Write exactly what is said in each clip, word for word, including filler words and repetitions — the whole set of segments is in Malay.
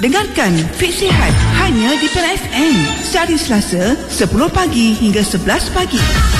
Dengarkan Fit Sihat hanya di Perak F M. Sehari Selasa sepuluh pagi hingga sebelas pagi.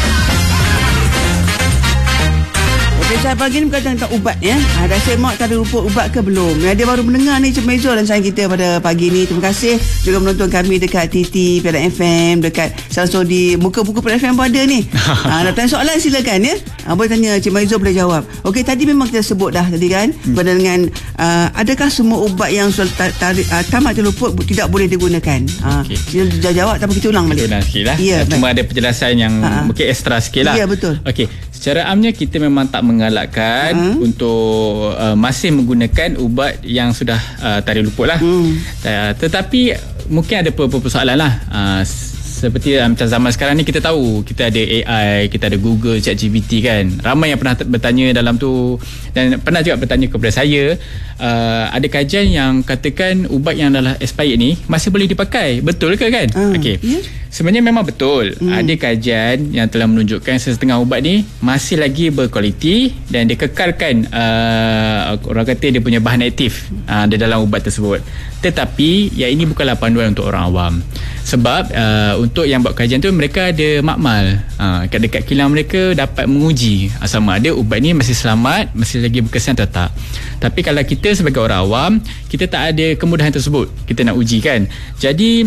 Saya pagi ni berkaitan tentang ubat ya. Ha, dah semak tadi rupa ubat ke belum? Ya, dia baru mendengar ni Cik Maizo dan saya kita pada pagi ni. Terima kasih juga menonton kami dekat T T Perak F M, dekat Samsung di muka buku Perak F M pun ada ni. Ha, nak tanya soalan silakan ya. Ha, boleh tanya Cik Maizo boleh jawab. Okey, tadi memang kita sebut dah tadi kan hmm. berkaitan dengan uh, adakah semua ubat yang sudah tarik uh, tamat terluput tidak boleh digunakan? Ha, okay. Kita dah jawab tapi kita ulang balik. Ulang sikitlah. Ya, cuma baik. Ada penjelasan yang ha. mungkin ekstra sikitlah. Ya, betul. Okey. Secara amnya kita memang tak mengalakkan hmm. untuk uh, masih menggunakan ubat yang sudah uh, tarik luput lah. Hmm. Uh, tetapi mungkin ada beberapa persoalan lah. Uh, seperti uh, macam zaman sekarang ni kita tahu kita ada A I, kita ada Google, ChatGPT kan. Ramai yang pernah bertanya dalam tu dan pernah juga bertanya kepada saya, uh, ada kajian yang katakan ubat yang dah expired ni masih boleh dipakai. Betul ke kan? Uh, Okey. Yeah. Sebenarnya memang betul. Hmm. Ada kajian yang telah menunjukkan setengah ubat ni masih lagi berkualiti dan dia kekalkan uh, orang kata dia punya bahan aktif uh, di dalam ubat tersebut. Tetapi yang ini bukanlah panduan untuk orang awam. Sebab uh, untuk yang buat kajian tu mereka ada makmal. Uh, dekat kilang mereka dapat menguji uh, sama ada ubat ni masih selamat, masih lagi berkesan atau tak. Tapi kalau kita sebagai orang awam, kita tak ada kemudahan tersebut. Kita nak uji kan. Jadi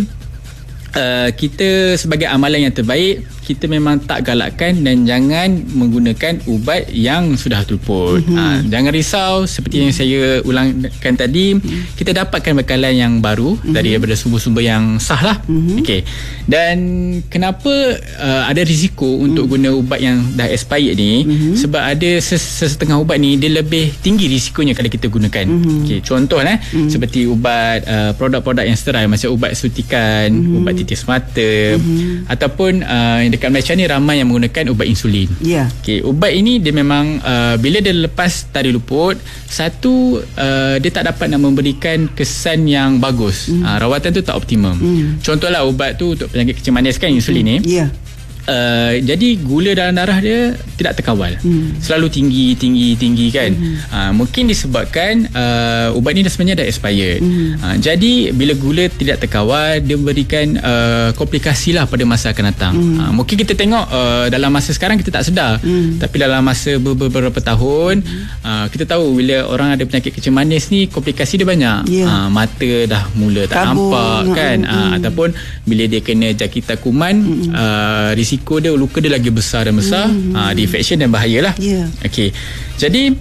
Uh, kita sebagai amalan yang terbaik, kita memang tak galakkan dan jangan menggunakan ubat yang sudah terluput. Mm-hmm. Uh, jangan risau, seperti mm-hmm. yang saya ulangkan tadi, mm-hmm. kita dapatkan bekalan yang baru mm-hmm. daripada sumber-sumber yang sah lah. Mm-hmm. Okay. Dan kenapa uh, ada risiko untuk mm-hmm. guna ubat yang dah expired ni? Mm-hmm. Sebab ada sesetengah ubat ni dia lebih tinggi risikonya kalau kita gunakan. Mm-hmm. Okay. Contoh eh, mm-hmm. seperti ubat uh, produk-produk yang sterile, macam ubat suntikan, mm-hmm. ubat titis mata, mm-hmm. ataupun uh, dekat Malaysia ni ramai yang menggunakan ubat insulin. Ya. Yeah. Okey, ubat ini dia memang uh, bila dia lepas tarik luput, satu uh, dia tak dapat nak memberikan kesan yang bagus. Mm. Uh, rawatan tu tak optimum. Mm. Contohlah ubat tu untuk penyakit kencing manis kan, insulin ni. Ya. Yeah. Uh, jadi gula dalam darah dia tidak terkawal, hmm. selalu tinggi tinggi tinggi kan. hmm. uh, mungkin disebabkan uh, ubat ni dah sebenarnya dah expired. hmm. uh, jadi bila gula tidak terkawal, dia memberikan uh, komplikasi lah pada masa akan datang. hmm. uh, mungkin kita tengok uh, dalam masa sekarang kita tak sedar, hmm. tapi dalam masa beberapa tahun, hmm. uh, kita tahu bila orang ada penyakit kencing manis ni, komplikasi dia banyak. yeah. uh, mata dah mula tak Kabur. nampak kan. hmm. uh, ataupun bila dia kena jangkitan kuman, hmm. uh, risiko dia, luka dia lagi besar dan besar. mm-hmm. uh, di infection dan bahayalah. yeah. Okey, jadi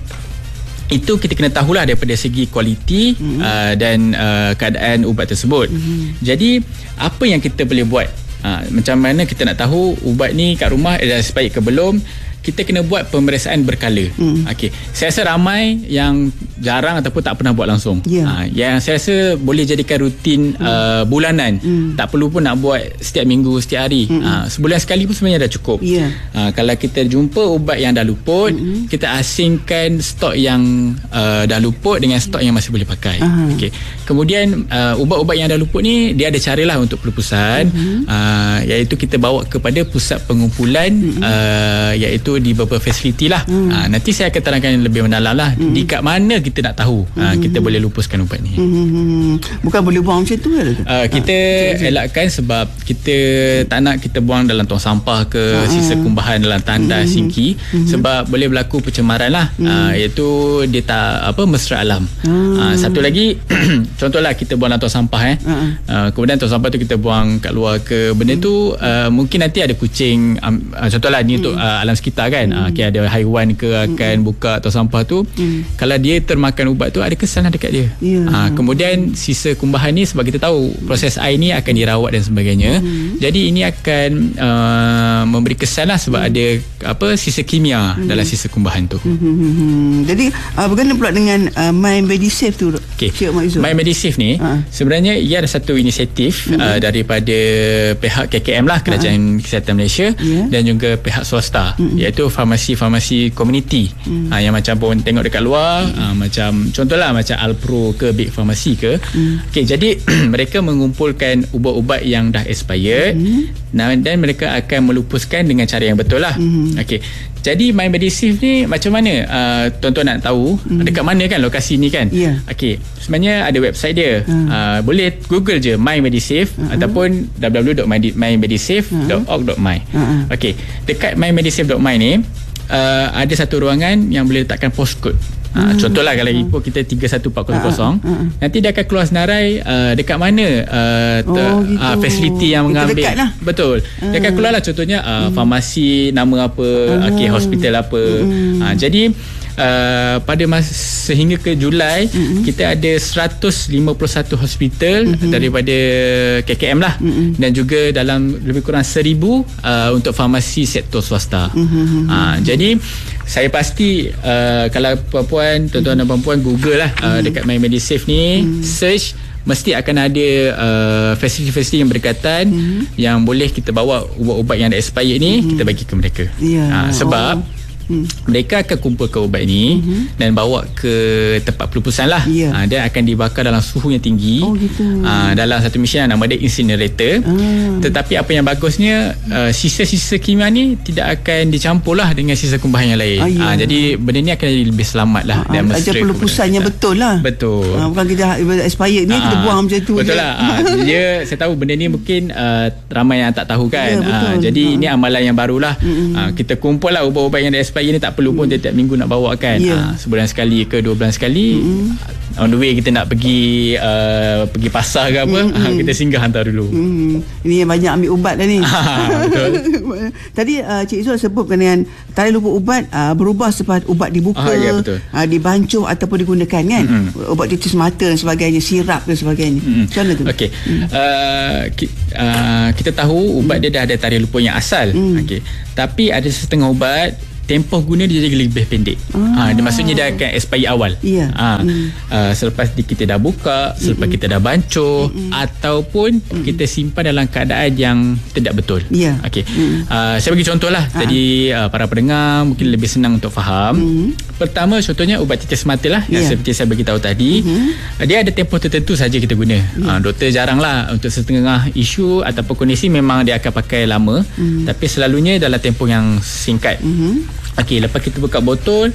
itu kita kena tahulah daripada segi kualiti mm-hmm. uh, dan uh, keadaan ubat tersebut. mm-hmm. Jadi apa yang kita boleh buat, uh, macam mana kita nak tahu ubat ni kat rumah dah expired ke belum? Kita kena buat pemeriksaan berkala. Hmm. Okey, saya rasa ramai yang jarang ataupun tak pernah buat langsung. Yeah. Ha, yang saya rasa boleh jadikan rutin hmm. uh, bulanan. Hmm. Tak perlu pun nak buat setiap minggu, setiap hari. Hmm. Ha, sebulan sekali pun sebenarnya dah cukup. Yeah. Ha, kalau kita jumpa ubat yang dah luput, hmm. kita asingkan stok yang uh, dah luput dengan stok yang masih boleh pakai. Uh-huh. Okey. Kemudian uh, ubat-ubat yang dah luput ni dia ada caralah untuk pelupusan, hmm. uh, iaitu kita bawa kepada pusat pengumpulan, hmm. uh, iaitu di beberapa fasiliti lah. hmm. ha, nanti saya akan terangkan lebih mendalam lah. hmm. Di kat mana kita nak tahu hmm. ha, kita boleh lupuskan ubat ni. hmm. Bukan boleh buang macam tu kan? uh, kita ha, elakkan sebab kita tak nak kita buang dalam tong sampah ke, ha, sisa kumbahan dalam tandas, hmm. sinki, hmm. sebab boleh berlaku pencemaran lah. hmm. ha, iaitu dia tak apa mesra alam. hmm. ha, satu lagi contohlah kita buang dalam tong sampah eh. hmm. ha, kemudian tong sampah tu kita buang kat luar ke, benda hmm. tu uh, mungkin nanti ada kucing, um, uh, contohlah ni hmm. untuk uh, alam sekitar kan. Hmm. Okay, ada haiwan ke akan hmm. buka atau sampah tu. hmm. Kalau dia termakan ubat tu, ada kesan dekat dia. yeah. ha, Kemudian sisa kumbahan ni, sebab kita tahu proses air ni akan dirawat dan sebagainya. hmm. Jadi ini akan uh, memberi kesan lah, sebab hmm. ada apa sisa kimia hmm. dalam sisa kumbahan tu. hmm. Jadi uh, bagaimana pula dengan uh, My MediSafe tu? Okay. My MediSafe ni ha. sebenarnya ia ada satu inisiatif hmm. uh, daripada pihak K K M lah, Kerajaan ha. Kesihatan Malaysia, yeah. dan juga pihak swasta, hmm. iaitu iaitu farmasi-farmasi komuniti. Hmm. Ha, yang macam pun tengok dekat luar, hmm. ha, macam contohlah macam Alpro ke Big Pharmacy ke. Hmm. Okey, jadi mereka mengumpulkan ubat-ubat yang dah expired, hmm. dan mereka akan melupuskan dengan cara yang betul lah. Hmm. Okey. Jadi MyMediSave ni macam mana? Uh, tuan-tuan nak tahu hmm. dekat mana kan lokasi ni kan? Yeah. Okey, sebenarnya ada website dia. Hmm. Uh, boleh Google je MyMediSave uh-huh. ataupun w w w dot my medisave dot org dot my. Uh-huh. Okey, dekat my medisave dot my ni uh, ada satu ruangan yang boleh letakkan postcode. Ha, hmm. Contohlah kalau hmm. kita tiga satu empat kosong kosong, uh, uh, uh. nanti dia akan keluar senarai uh, dekat mana uh, ter, oh, gitu. uh, fasiliti yang mengambil. Lah. Betul. Uh. Dia akan keluar lah contohnya uh, hmm. farmasi nama apa, uh. okay, hospital apa. Hmm. Uh, jadi Uh, pada masa sehingga ke Julai mm-hmm. kita ada seratus lima puluh satu hospital mm-hmm. daripada K K M lah, mm-hmm. dan juga dalam lebih kurang seribu uh, untuk farmasi sektor swasta. Mm-hmm. uh, jadi saya pasti uh, kalau puan-puan, tuan-tuan dan puan-puan Google lah uh, dekat MyMediSave ni, mm-hmm. search mesti akan ada uh, fasiliti-fasiliti yang berdekatan, mm-hmm. yang boleh kita bawa ubat-ubat yang dah expired ni, mm-hmm. kita bagi ke mereka. Yeah. uh, sebab oh. Hmm. mereka akan kumpulkan ubat ni mm-hmm. dan bawa ke tempat pelupusan lah. Yeah. Ha, dia akan dibakar dalam suhu yang tinggi. Oh, gitu. Ha, dalam satu mesin nama dia incinerator. Ah. Tetapi apa yang bagusnya, uh, sisa-sisa kimia ni tidak akan dicampur lah dengan sisa kumbahan yang lain. Ah, yeah. ha, jadi benda ni akan lebih selamat lah. Ah, ajar pelupusannya betul lah. Betul. Ha, bukan kita expired ni ah, kita buang macam tu. Betul je. Lah. Ha, dia saya tahu benda ni mungkin uh, ramai yang tak tahu kan. Yeah, ha, jadi ha. ini amalan yang barulah. Mm-hmm. Ha, kita kumpul lah ubat-ubat yang dah expired ni, tak perlu pun mm. tiap minggu nak bawa kan. Yeah. Ha, sebulan sekali ke dua bulan sekali. Mm-hmm. On the way kita nak pergi uh, pergi pasar ke apa, mm-hmm. ha, kita singgah hantar dulu. Mm-hmm. Ini yang banyak ambil ubat dah ni. Betul. Tadi uh, Cik Izul sebutkan dengan tarikh luput ubat uh, berubah selepas ubat dibuka, ah, ya, uh, dibancuh ataupun digunakan kan. Mm-hmm. Ubat titis mata dan sebagainya, sirap dan sebagainya. Mm-hmm. Macam mana tu? Okey. Mm. Uh, ki- uh, kita tahu ubat mm. dia dah ada tarikh luput yang asal. Mm. Okey. Tapi ada setengah ubat tempoh guna dia jadi lebih pendek. Ah. Ha, dia maksudnya dia akan expire awal. Yeah. Ha, mm. uh, selepas kita dah buka, selepas mm-mm. kita dah bancuh, mm-mm. ataupun mm-mm. kita simpan dalam keadaan yang tidak betul. Yeah. Okey. Mm. Uh, saya bagi contoh lah. Ha. Jadi uh, para pendengar mungkin lebih senang untuk faham. Mm. Pertama contohnya ubat titis mata lah, yeah. yang seperti saya bagi tahu tadi. Mm-hmm. Dia ada tempoh tertentu saja kita guna. Yeah. Uh, doktor jarang lah untuk setengah isu ataupun kondisi memang dia akan pakai lama. Mm. Tapi selalunya dalam tempoh yang singkat. Mm-hmm. Okey, lepas kita buka botol,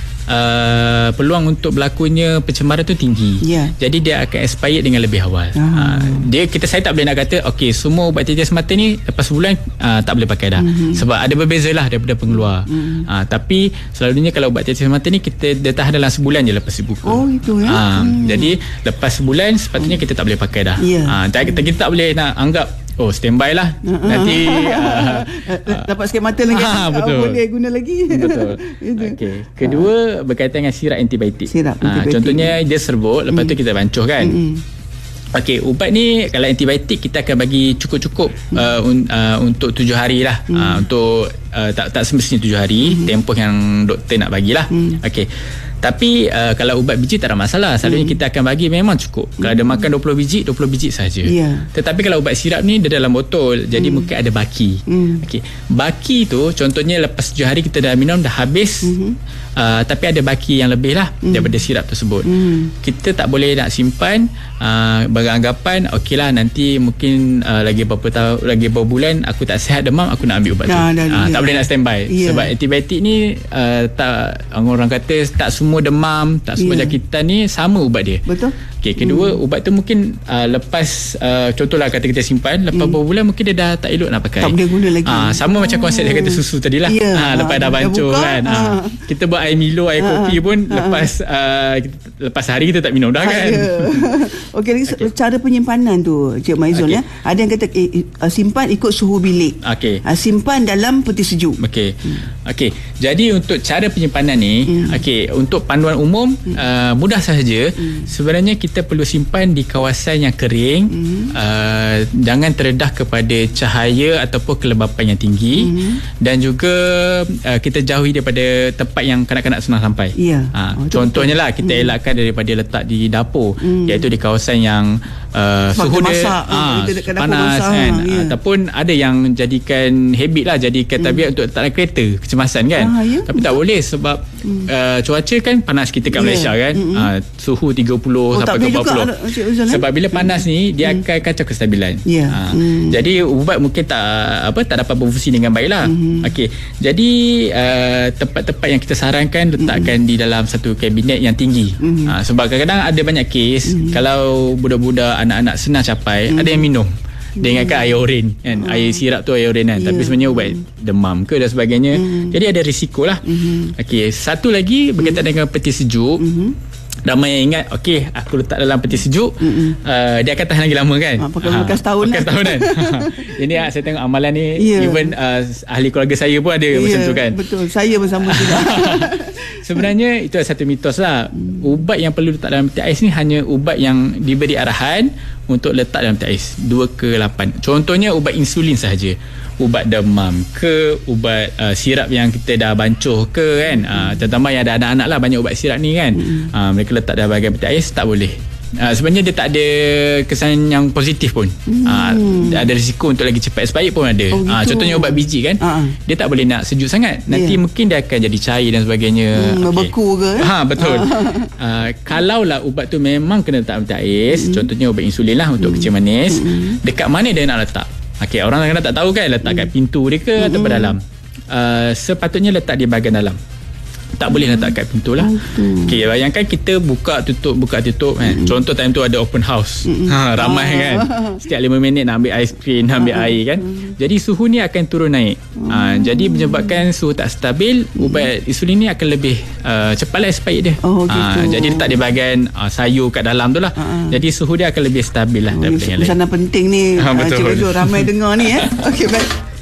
uh, peluang untuk berlakunya pencemaran tu tinggi. Yeah. Jadi dia akan expired dengan lebih awal. Uh, dia kita saya tak boleh nak kata okey semua ubat titis mata ni lepas sebulan uh, tak boleh pakai dah. Mm-hmm. Sebab ada berbezalah daripada pengeluar. Mm-hmm. Uh, tapi selalunya kalau ubat titis mata ni kita dia tahan dalam sebulan je lepas dibuka. Oh itu ya. Uh, mm. Jadi lepas sebulan sepatutnya kita tak boleh pakai dah. Yeah. Uh, kita, kita tak boleh nak anggap oh standby lah uh-huh. nanti uh, uh, dapat sikit mata lagi uh, betul. Boleh guna lagi. Betul. Okay. Kedua uh. berkaitan dengan sirap antibiotik. Sirap antibiotik. Uh, contohnya dia serbuk, lepas mm. tu kita bancuh kan. Mm-hmm. Okey, ubat ni kalau antibiotik kita akan bagi cukup-cukup mm. uh, un, uh, untuk tujuh hari lah. Mm. Uh, untuk uh, tak tak semestinya tujuh hari, mm-hmm. tempoh yang doktor nak bagilah. Mm. Okey. Tapi uh, kalau ubat biji tak ada masalah. Selalunya hmm. kita akan bagi memang cukup. Kalau hmm. ada makan dua puluh biji, dua puluh biji saja. Yeah. Tetapi kalau ubat sirap ni dia dalam botol, jadi hmm. mungkin ada baki. Hmm. Okey. Baki tu contohnya lepas tujuh hari kita dah minum dah habis. Hmm. Uh, tapi ada baki yang lebih lah hmm. daripada sirap tersebut. Hmm. Kita tak boleh nak simpan uh, beranggapan okeylah nanti mungkin uh, lagi beberapa tahun, lagi beberapa bulan aku tak sihat demam, aku nak ambil ubat nah, tu. Nah, uh, tak boleh nak standby. Yeah. Sebab antibiotik ni uh, tak orang kata tak semua demam, tak semua yeah. jangkitan ni sama ubat dia. Betul. Okey, kedua hmm. ubat tu mungkin uh, lepas uh, contohlah kata kita simpan lepas hmm. beberapa bulan mungkin dia dah tak elok nak pakai. Tak boleh guna lagi. Uh, sama oh. macam konsep dia kata susu tadilah. Yeah. Uh, lepas ha, dah bancuh kan. Ha. Uh, kita buat air Milo, air ha, kopi pun ha, lepas uh, lepas hari kita tak minum dah kan. Yeah. Okey, okay. Cara penyimpanan tu Cik Maizul okay. ya. Ada yang kata eh, uh, simpan ikut suhu bilik. Okey. Uh, simpan dalam peti sejuk. Okey. Hmm. Okey. Jadi untuk cara penyimpanan ni, hmm. okey, untuk panduan umum hmm. uh, mudah sahaja. Hmm. Sebenarnya kita perlu simpan di kawasan yang kering. Hmm. Uh, jangan terdedah kepada cahaya ataupun kelembapan yang tinggi. Hmm. Dan juga uh, kita jauhi daripada tempat yang kanak-kanak senang sampai. Yeah. Uh, oh, contohnya lah kita hmm. elakkan daripada letak di dapur, hmm. iaitu di kawasan yang Uh, suhu dia masak, ah, masak, panas kan ya. Ataupun ada yang jadikan habit lah, jadikan hmm. tabiat untuk letak dalam kereta, kecemasan kan. ah, ya? Tapi tak boleh sebab hmm. uh, cuaca kan panas kita kat yeah. Malaysia kan. hmm. uh, Suhu tiga puluh oh, sampai ke empat puluh ada, sebab bila panas hmm. ni dia hmm. akan kacau kestabilan. yeah. uh, hmm. Jadi ubat mungkin tak apa tak dapat berfungsi dengan baik lah. hmm. Okey, jadi uh, tempat-tempat yang kita sarankan letakkan hmm. di dalam satu kabinet yang tinggi. hmm. uh, Sebab kadang-kadang ada banyak kes hmm. kalau budak-budak anak-anak senang capai, hmm. ada yang minum. Dia ingatkan air oren kan, hmm. air sirap tu air oren kan, yeah. tapi sebenarnya ubat demam ke dan sebagainya. hmm. Jadi ada risiko lah. hmm. Okey, satu lagi berkaitan hmm. dengan peti sejuk. hmm. Ramai yang ingat, okey aku letak dalam peti sejuk, uh, dia akan tahan lagi lama kan. ha, Pakai bekas tahun Bekas tahun kan. Ini saya tengok amalan ni, yeah. even uh, ahli keluarga saya pun ada yeah, macam tu kan. Betul, saya pun sama juga. Sebenarnya itu adalah satu mitos lah. hmm. Ubat yang perlu letak dalam peti ais ni hanya ubat yang diberi arahan untuk letak dalam peti ais dua ke lapan. Contohnya ubat insulin sahaja, ubat demam ke, ubat uh, sirap yang kita dah bancuh ke kan. hmm. uh, Terutama yang ada anak-anak lah, banyak ubat sirap ni kan. hmm. uh, Mereka letak dalam bahagian peti ais, tak boleh. Uh, sebenarnya dia tak ada kesan yang positif pun. hmm. uh, Ada risiko untuk lagi cepat expired pun ada. oh, uh, Contohnya ubat biji kan. uh-huh. Dia tak boleh nak sejuk sangat, nanti yeah. mungkin dia akan jadi cair dan sebagainya. hmm, okay. Beku ke? Ha, betul. uh, Kalaulah ubat tu memang kena letak dalam peti ais, hmm. contohnya ubat insulin lah untuk hmm. kencing manis, hmm. dekat mana dia nak letak? Okey, orang kadang-kadang tak tahu kan, letak hmm. kat pintu dia ke hmm. atau pada dalam. uh, Sepatutnya letak di bahagian dalam, tak boleh letak kat pintu lah. hmm. Okey, bayangkan kita buka tutup buka tutup kan. hmm. Contoh time tu ada open house. hmm. ha, Ramai ah. kan, setiap lima minit nak ambil aiskrim, nak ambil ah. air kan. hmm. Jadi suhu ni akan turun naik. hmm. ha, Jadi menyebabkan suhu tak stabil, ubat insulin ni akan lebih uh, cepatlah expired dia. oh, gitu. ha, Jadi letak di bahagian uh, sayur kat dalam tu lah. ah. Jadi suhu dia akan lebih stabil lah. oh, Pesanan penting ni. ha, Betul. Cikgu ramai dengar ni eh. Okey, baik.